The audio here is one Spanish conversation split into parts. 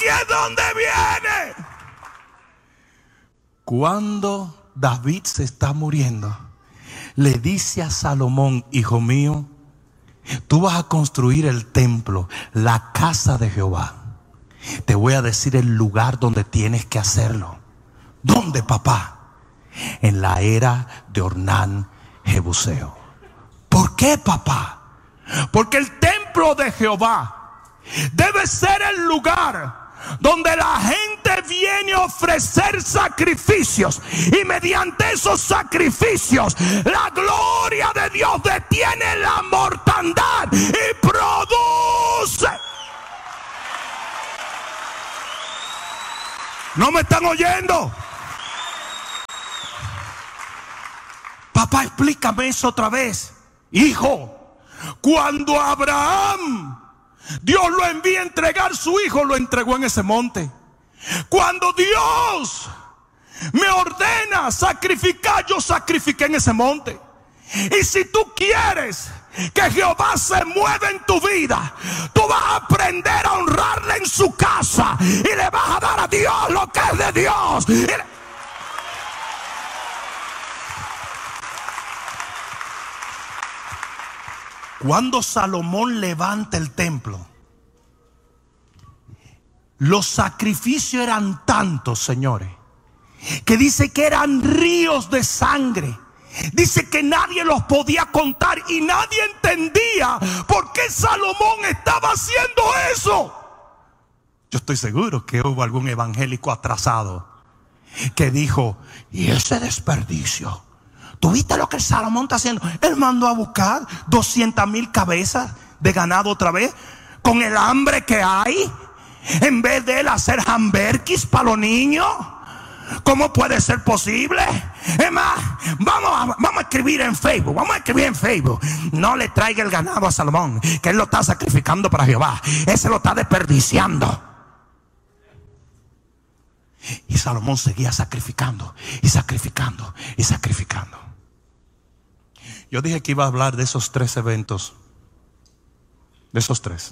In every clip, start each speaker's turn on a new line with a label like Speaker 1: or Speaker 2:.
Speaker 1: es donde viene. Cuando David se está muriendo, le dice a Salomón: hijo mío, tú vas a construir el templo, la casa de Jehová. Te voy a decir el lugar donde tienes que hacerlo. ¿Dónde, papá? En la era de Ornán Jebuseo. ¿Por qué, papá? Porque el templo de Jehová debe ser el lugar donde la gente viene a ofrecer sacrificios, y mediante esos sacrificios la gloria de Dios detiene la mortandad y produce. ¿No me están oyendo? Papá, explícame eso otra vez. Hijo, cuando Abraham, Dios lo envía a entregar su hijo, lo entregó en ese monte. Cuando Dios me ordena sacrificar, yo sacrifiqué en ese monte. Y si tú quieres que Jehová se mueva en tu vida, tú vas a aprender a honrarle en su casa y le vas a dar a Dios lo que es de Dios. Cuando Salomón levanta el templo, los sacrificios eran tantos, señores, que dice que eran ríos de sangre. Dice que nadie los podía contar y nadie entendía por qué Salomón estaba haciendo eso. Yo estoy seguro que hubo algún evangélico atrasado que dijo: ¿y ese desperdicio? ¿Tú viste lo que Salomón está haciendo? Él mandó a buscar 200,000 cabezas de ganado otra vez, con el hambre que hay, en vez de él hacer hamburgues para los niños. ¿Cómo puede ser posible? Es más, vamos a escribir en Facebook. No le traiga el ganado a Salomón, que él lo está sacrificando para Jehová. Ese lo está desperdiciando. Y Salomón seguía sacrificando y sacrificando y sacrificando. Yo dije que iba a hablar de esos 3 eventos, de esos 3,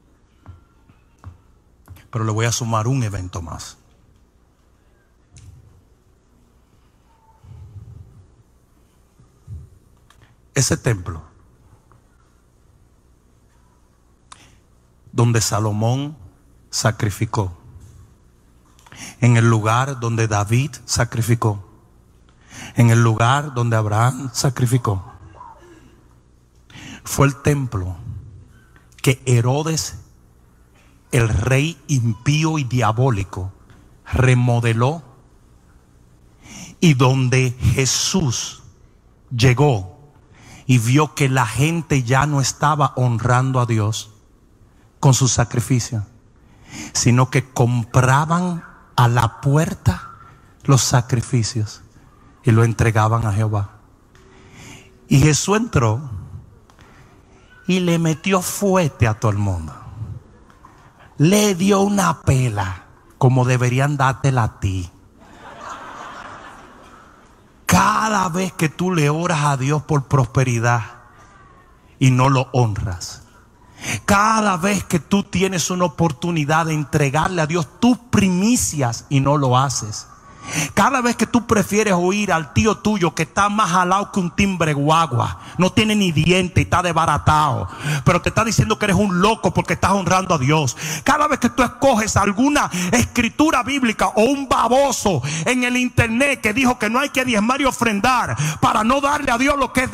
Speaker 1: pero le voy a sumar un evento más. Ese templo donde Salomón sacrificó, en el lugar donde David sacrificó, en el lugar donde Abraham sacrificó, fue el templo que Herodes, el rey impío y diabólico, remodeló, y donde Jesús llegó y vio que la gente ya no estaba honrando a Dios con su sacrificio, sino que compraban a la puerta los sacrificios y lo entregaban a Jehová. Y Jesús entró y le metió fuerte a todo el mundo. Le dio una pela como deberían dártela a ti. Cada vez que tú le oras a Dios por prosperidad y no lo honras, cada vez que tú tienes una oportunidad de entregarle a Dios tus primicias y no lo haces, cada vez que tú prefieres oír al tío tuyo que está más jalado que un timbre guagua, no tiene ni diente y está desbaratado, pero te está diciendo que eres un loco porque estás honrando a Dios, cada vez que tú escoges alguna escritura bíblica o un baboso en el internet que dijo que no hay que diezmar y ofrendar para no darle a Dios lo que es